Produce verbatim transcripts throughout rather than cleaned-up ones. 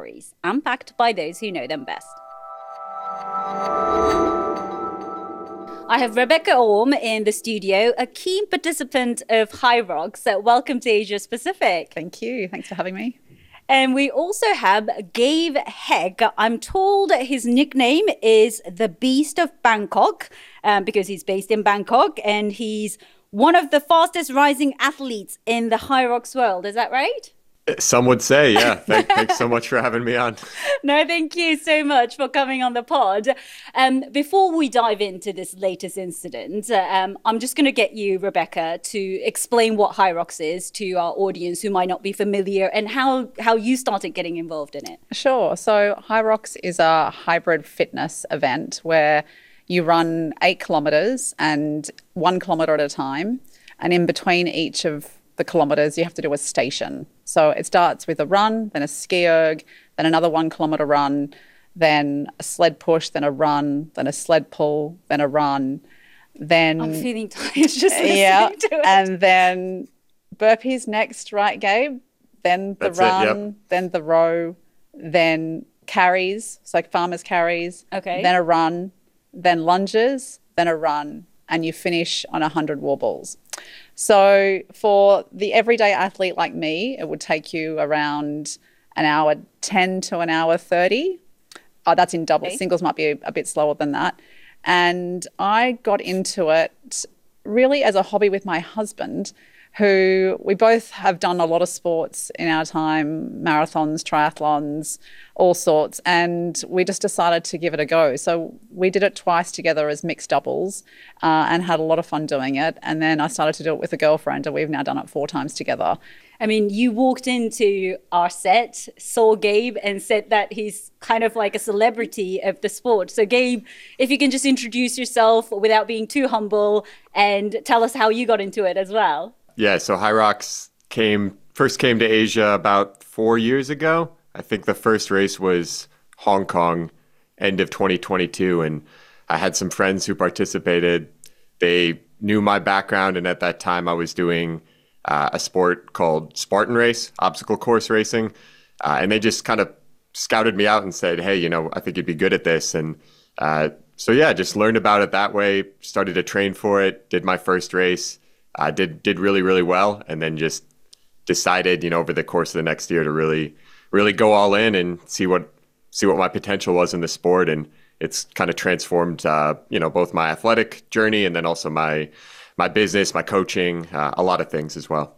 stories, unpacked by those who know them best. I have Rebecca Orme in the studio, a keen participant of HYROX. So welcome to Asia Pacific. Thank you. Thanks for having me. And we also have Gabe Heck. I'm told his nickname is the Beast of Bangkok um, because he's based in Bangkok and he's one of the fastest rising athletes in the HYROX world. Is that right? Some would say, yeah. Thank, thanks so much for having me on. No, thank you so much for coming on the pod. Um, before we dive into this latest incident, um, I'm just going to get you, Rebecca, to explain what HYROX is to our audience who might not be familiar and how, how you started getting involved in it. Sure. So HYROX is a hybrid fitness event where you run eight kilometres and one kilometre at a time. And in between each of the kilometres, you have to do a station. So it starts with a run, then a ski erg, then another one kilometre run, then a sled push, then a run, then a sled pull, then a run, then... I'm feeling tired just listening yeah, to it. And then burpees next, right, Gabe? Then the That's it, run, yep. then the row, then carries, so like farmers carries, okay. then a run, then lunges, then a run, and you finish on one hundred wall balls. So for the everyday athlete like me, it would take you around an hour ten to an hour thirty. Oh, that's in doubles. Okay. Singles might be a, a bit slower than that. And I got into it really as a hobby with my husband, who we both have done a lot of sports in our time, marathons, triathlons, all sorts. And we just decided to give it a go. So we did it twice together as mixed doubles uh, and had a lot of fun doing it. And then I started to do it with a girlfriend and we've now done it four times together. I mean, you walked into our set, saw Gabe and said that he's kind of like a celebrity of the sport. So Gabe, if you can just introduce yourself without being too humble and tell us how you got into it as well. Yeah, so HYROX came first came to Asia about four years ago. I think the first race was Hong Kong, end of twenty twenty-two, and I had some friends who participated. They knew my background, and at that time I was doing uh, a sport called Spartan Race, obstacle course racing, uh, and they just kind of scouted me out and said, hey, you know, I think you'd be good at this. And uh, so, yeah, just learned about it that way, started to train for it, did my first race. I uh, did did really, really well, and then just decided, you know, over the course of the next year to really, really go all in and see what see what my potential was in the sport. And it's kind of transformed, uh, you know, both my athletic journey and then also my my business, my coaching, uh, a lot of things as well.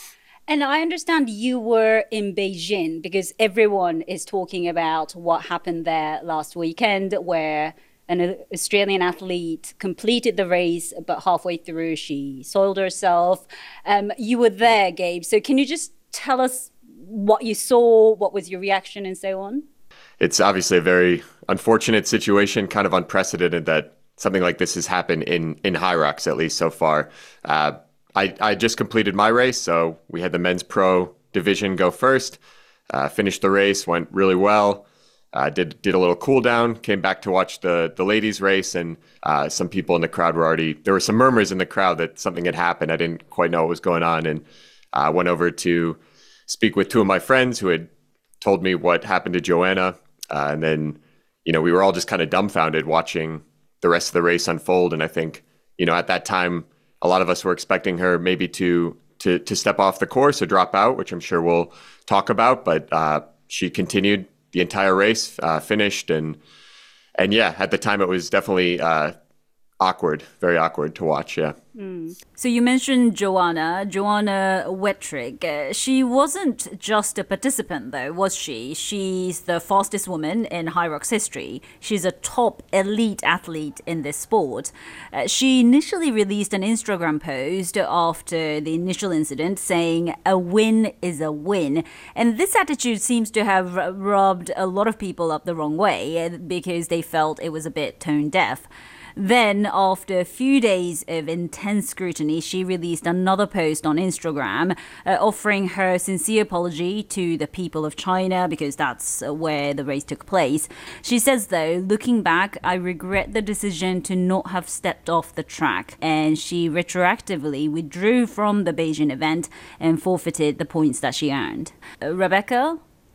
And I understand you were in Beijing because everyone is talking about what happened there last weekend, where an Australian athlete completed the race, but halfway through she soiled herself. Um, you were there, Gabe. So can you just tell us what you saw, what was your reaction and so on? It's obviously a very unfortunate situation, kind of unprecedented that something like this has happened in, in HYROX, at least so far. Uh, I, I just completed my race, so we had the men's pro division go first, uh, finished the race, went really well. Uh, did did a little cool down, came back to watch the the ladies race, and uh, some people in the crowd were already, there were some murmurs in the crowd that something had happened. I didn't quite know what was going on, and I uh, went over to speak with two of my friends who had told me what happened to Joanna, uh, and then, you know, we were all just kind of dumbfounded watching the rest of the race unfold. And I think, you know, at that time, a lot of us were expecting her maybe to to to step off the course or drop out, which I'm sure we'll talk about, but uh, she continued the entire race, uh, finished, and and yeah, at the time it was definitely uh, awkward, very awkward to watch. Yeah. Mm. So you mentioned Joanna, Joanna Wettrick. Uh, she wasn't just a participant, though, was she? She's the fastest woman in HYROX history. She's a top elite athlete in this sport. Uh, she initially released an Instagram post after the initial incident saying, "A win is a win." And this attitude seems to have rubbed a lot of people up the wrong way because they felt it was a bit tone deaf. Then, after a few days of intense scrutiny, she released another post on Instagram uh, offering her sincere apology to the people of China because that's uh, where the race took place. She says, though, looking back, I regret the decision to not have stepped off the track, and she retroactively withdrew from the Beijing event and forfeited the points that she earned. Uh, Rebecca?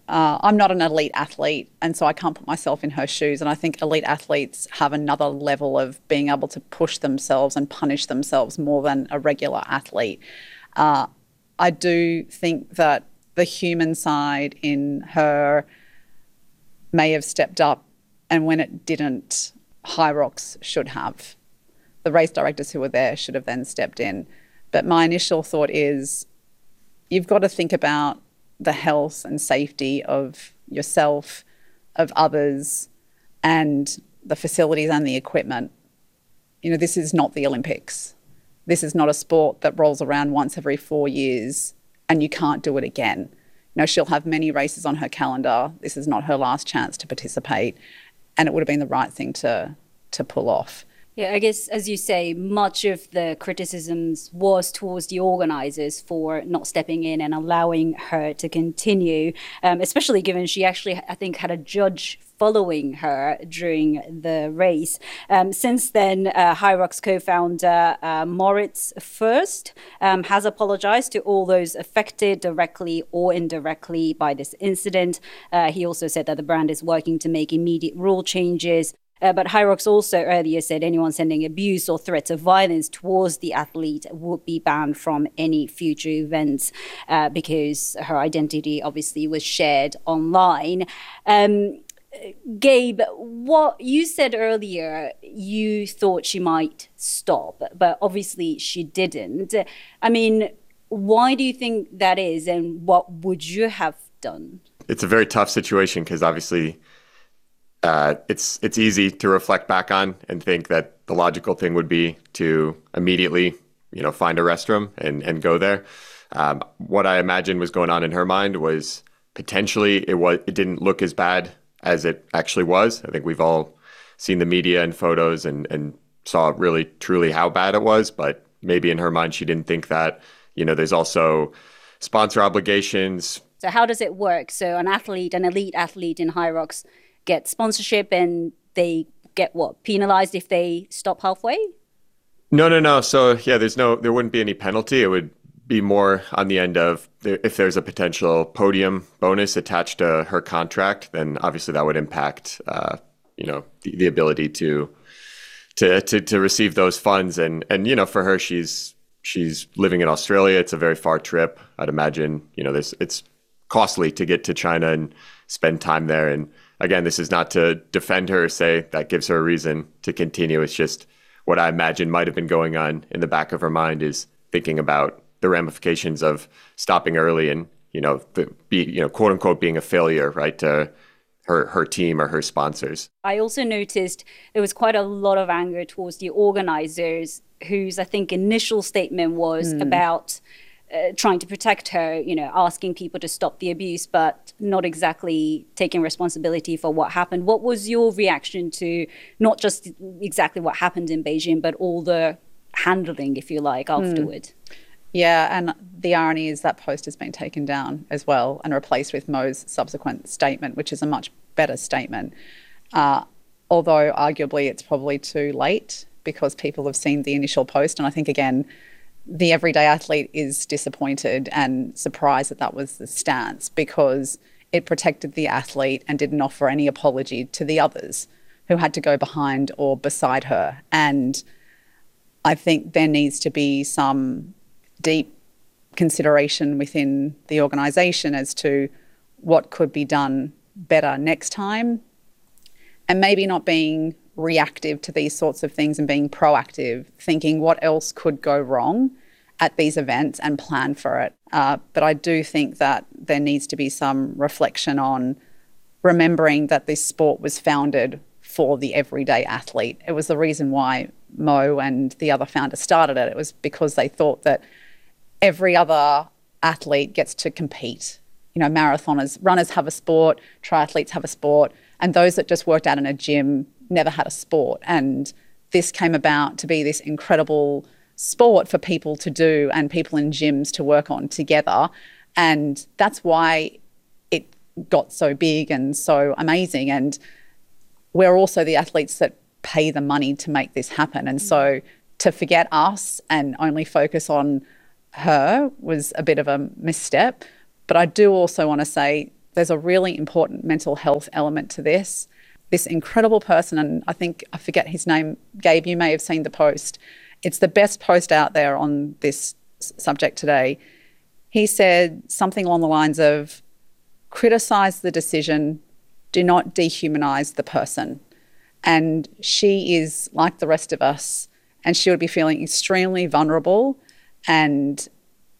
Uh, I'm not an elite athlete, and so I can't put myself in her shoes. And I think elite athletes have another level of being able to push themselves and punish themselves more than a regular athlete. Uh, I do think that the human side in her may have stepped up, and when it didn't, Hyrox should have. The race directors who were there should have then stepped in. But my initial thought is you've got to think about the health and safety of yourself, of others, and the facilities and the equipment. You know, this is not the Olympics. This is not a sport that rolls around once every four years and you can't do it again. You know, she'll have many races on her calendar. This is not her last chance to participate, and it would have been the right thing to to pull off. Yeah, I guess, as you say, much of the criticisms was towards the organisers for not stepping in and allowing her to continue, um, especially given she actually, I think, had a judge following her during the race. Um, since then, uh, Hyrox co-founder uh, Moritz First um, has apologized to all those affected directly or indirectly by this incident. Uh, he also said that the brand is working to make immediate rule changes. Uh, but Hyrox also earlier said anyone sending abuse or threats of violence towards the athlete would be banned from any future events uh, because her identity obviously was shared online. Um, Gabe, what you said earlier, you thought she might stop, but obviously she didn't. I mean, why do you think that is, and what would you have done? It's a very tough situation because obviously uh, it's it's easy to reflect back on and think that the logical thing would be to immediately, you know, find a restroom and, and go there. Um, what I imagined was going on in her mind was potentially it was it didn't look as bad as it actually was. I think we've all seen the media and photos and, and saw really truly how bad it was, but maybe in her mind she didn't think that. You know, there's also sponsor obligations. So how does it work? So an athlete, an elite athlete in Hyrox gets sponsorship and they get what? Penalized if they stop halfway? No, no, no. So yeah, there's no, there wouldn't be any penalty. It would be more on the end of if there's a potential podium bonus attached to her contract, then obviously that would impact, uh, you know, the, the ability to, to, to, to receive those funds. And, and, you know, for her, she's, she's living in Australia. It's a very far trip. I'd imagine, you know, this, it's costly to get to China and spend time there. And again, this is not to defend her or say that gives her a reason to continue. It's just what I imagine might have been going on in the back of her mind is thinking about the ramifications of stopping early and, you know, the, be, you know, quote unquote, being a failure, right, to her, her team or her sponsors. I also noticed there was quite a lot of anger towards the organizers whose, I think, initial statement was mm. about uh, trying to protect her, you know, asking people to stop the abuse, but not exactly taking responsibility for what happened. What was your reaction to not just exactly what happened in Beijing, but all the handling, if you like, afterward? Mm. Yeah, and the irony is that post has been taken down as well and replaced with Mo's subsequent statement, which is a much better statement. Uh, although arguably it's probably too late because people have seen the initial post. And I think, again, the everyday athlete is disappointed and surprised that that was the stance because it protected the athlete and didn't offer any apology to the others who had to go behind or beside her. And I think there needs to be some deep consideration within the organisation as to what could be done better next time, and maybe not being reactive to these sorts of things and being proactive, thinking what else could go wrong at these events and plan for it. Uh, but I do think that there needs to be some reflection on remembering that this sport was founded for the everyday athlete. It was the reason why Mo and the other founder started it. It was because they thought that every other athlete gets to compete. You know, marathoners, runners have a sport, triathletes have a sport, and those that just worked out in a gym never had a sport. And this came about to be this incredible sport for people to do and people in gyms to work on together. And that's why it got so big and so amazing. And we're also the athletes that pay the money to make this happen. And so to forget us and only focus on her was a bit of a misstep. But I do also want to say there's a really important mental health element to this. This incredible person, and I think, I forget his name, Gabe, you may have seen the post. It's the best post out there on this subject today. He said something along the lines of, criticise the decision, do not dehumanize the person. And she is like the rest of us, and she would be feeling extremely vulnerable and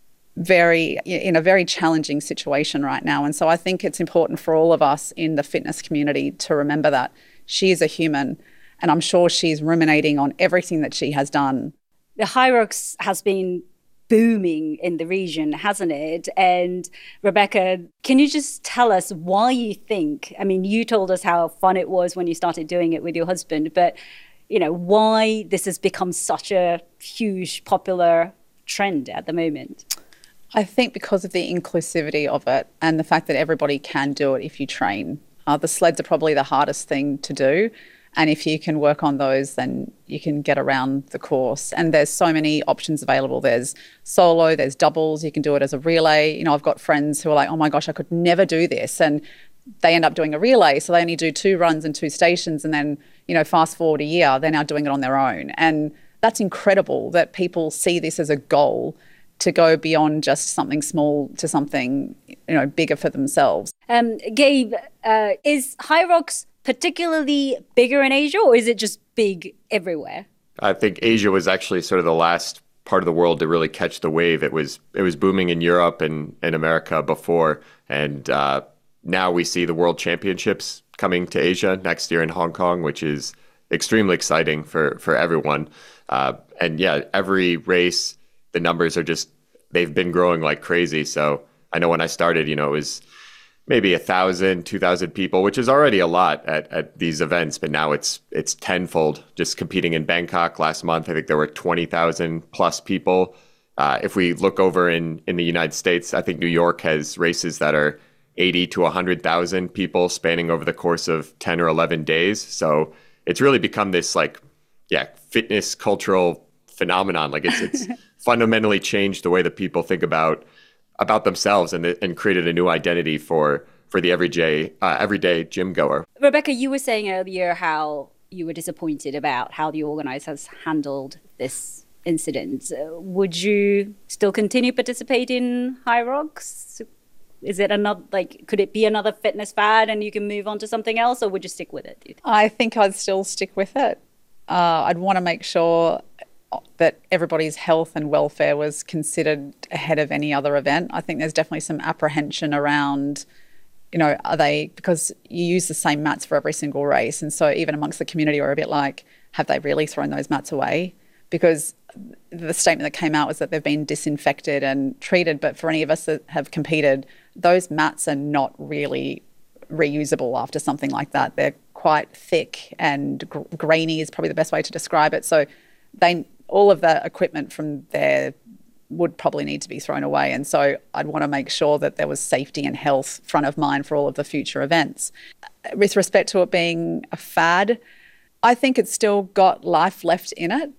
very in a very challenging situation right now. And so I think it's important for all of us in the fitness community to remember that she is a human, and I'm sure she's ruminating on everything that she has done. The Hyrox has been booming in the region, hasn't it? And Rebecca, can you just tell us why you think, I mean, you told us how fun it was when you started doing it with your husband, but you know, why this has become such a huge popular trend at the moment? I think because of the inclusivity of it and the fact that everybody can do it if you train. Uh, the sleds are probably the hardest thing to do. And if you can work on those, then you can get around the course. And there's so many options available. There's solo, there's doubles, you can do it as a relay. You know, I've got friends who are like, oh my gosh, I could never do this. And they end up doing a relay. So they only do two runs and two stations. And then, you know, fast forward a year, they're now doing it on their own. And that's incredible that people see this as a goal to go beyond just something small to something, you know, bigger for themselves. Um, Gabe, uh, is Hyrox particularly bigger in Asia, or is it just big everywhere? I think Asia was actually sort of the last part of the world to really catch the wave. It was it was booming in Europe and in America before, and uh, now we see the World Championships coming to Asia next year in Hong Kong, which is extremely exciting for for everyone. Uh, and yeah, every race, the numbers are just, they've been growing like crazy. So I know when I started, you know, it was maybe a thousand, two thousand people, which is already a lot at, at these events, but now it's it's tenfold. Just competing in Bangkok last month, I think there were twenty thousand plus people. Uh, if we look over in, in the United States, I think New York has races that are eighty to one hundred thousand people spanning over the course of ten or eleven days. So it's really become this like, yeah, fitness cultural phenomenon. Like it's it's fundamentally changed the way that people think about about themselves, and and created a new identity for for the everyday uh, everyday gym goer. Rebecca, you were saying earlier how you were disappointed about how the organizers handled this incident. Uh, would you still continue participate in Hyrox? Is it another, like, could it be another fitness fad and you can move on to something else, or would you stick with it? Do you think? I think I'd still stick with it. Uh, I'd want to make sure that everybody's health and welfare was considered ahead of any other event. I think there's definitely some apprehension around, you know, are they, because you use the same mats for every single race. And so even amongst the community, we're a bit like, have they really thrown those mats away? Because the statement that came out was that they've been disinfected and treated. But for any of us that have competed, those mats are not really reusable after something like that. They're quite thick and gr- grainy is probably the best way to describe it. So they, all of the equipment from there would probably need to be thrown away. And so I'd want to make sure that there was safety and health front of mind for all of the future events. With respect to it being a fad, I think it's still got life left in it.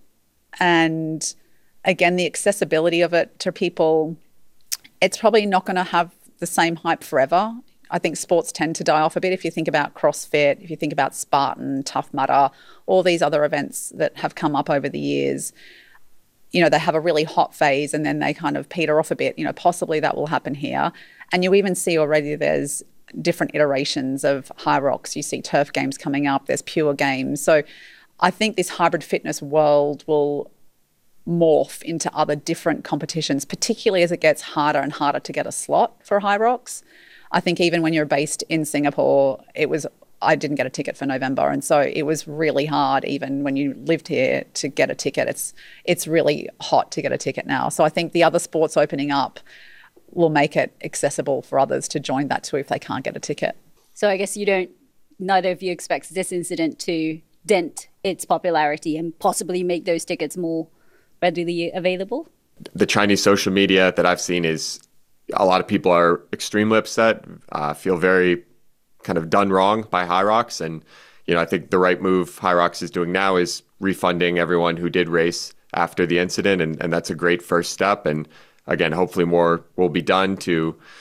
And again, the accessibility of it to people, it's probably not going to have the same hype forever. I think sports tend to die off a bit. If you think about CrossFit, if you think about Spartan, Tough Mudder, all these other events that have come up over the years, you know, they have a really hot phase and then they kind of peter off a bit. You know, possibly that will happen here. And you even see already there's different iterations of Hyrox. You see turf games coming up, there's pure games. So I think this hybrid fitness world will morph into other different competitions, particularly as it gets harder and harder to get a slot for Hyrox. I think even when you're based in Singapore, it was, I didn't get a ticket for November. And so it was really hard, even when you lived here, to get a ticket. It's it's really hot to get a ticket now. So I think the other sports opening up will make it accessible for others to join that too if they can't get a ticket. So I guess you don't, neither of you expects this incident to dent its popularity and possibly make those tickets more readily available? The Chinese social media that I've seen is a lot of people are extremely upset, uh, feel very kind of done wrong by Hyrox. And, you know, I think the right move Hyrox is doing now is refunding everyone who did race after the incident. And, and that's a great first step. And again, hopefully more will be done to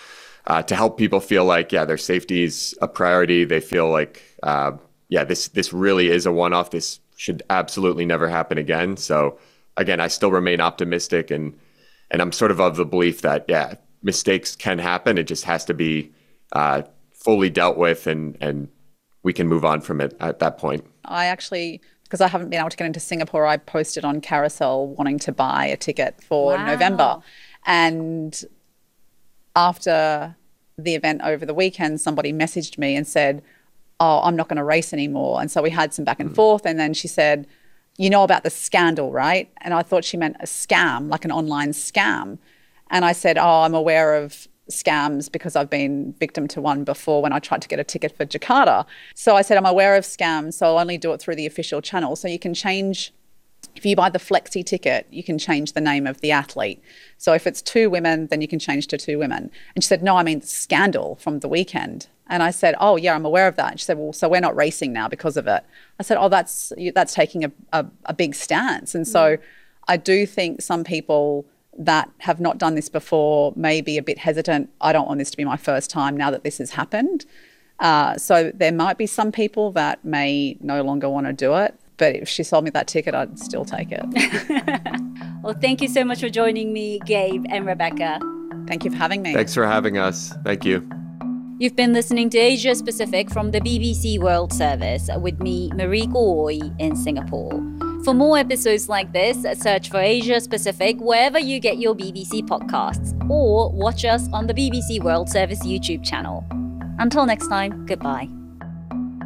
uh, to help people feel like, yeah, their safety is a priority. They feel like, uh, yeah, this this really is a one-off. This should absolutely never happen again. So again, I still remain optimistic, and and I'm sort of of the belief that, yeah, mistakes can happen. It just has to be uh, fully dealt with, and and we can move on from it at that point. I actually, because I haven't been able to get into Singapore, I posted on Carousel wanting to buy a ticket for Wow. November. And after the event over the weekend, somebody messaged me and said, oh, I'm not going to race anymore. And so we had some back and mm. forth. And then she said, you know about the scandal, right? And I thought she meant a scam, like an online scam. And I said, oh, I'm aware of scams because I've been victim to one before when I tried to get a ticket for Jakarta. So I said, I'm aware of scams, so I'll only do it through the official channel. So you can change, if you buy the flexi ticket, you can change the name of the athlete. So if it's two women, then you can change to two women. And she said, no, I mean the scandal from the weekend. And I said, oh, yeah, I'm aware of that. And she said, well, so we're not racing now because of it. I said, oh, that's that's taking a, a, a big stance. And so mm. I do think some people that have not done this before may be a bit hesitant. I don't want this to be my first time now that this has happened. Uh, so there might be some people that may no longer want to do it. But if she sold me that ticket, I'd still take it. Well, thank you so much for joining me, Gabe and Rebecca. Thank you for having me. Thanks for having us. Thank you. You've been listening to Asia Pacific from the B B C World Service with me, Mariko Oi, in Singapore. For more episodes like this, search for Asia Pacific wherever you get your B B C podcasts, or watch us on the B B C World Service YouTube channel. Until next time, goodbye.